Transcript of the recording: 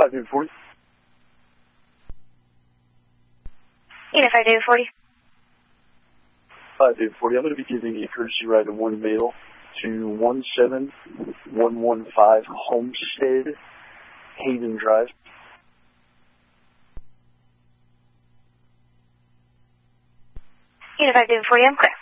Unit 540. Unit 540. 540. I'm going to be giving a courtesy ride to one male to 17115 Homestead, Hayden Drive. Unit 540, I'm clear.